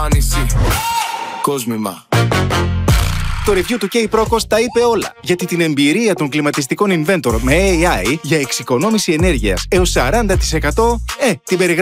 νάνηση. Κόσμημα. Το review του K-Procos τα είπε όλα, γιατί την εμπειρία των κλιματιστικών Inventor με AI για εξοικονόμηση ενέργειας έως 40% την περιγράφει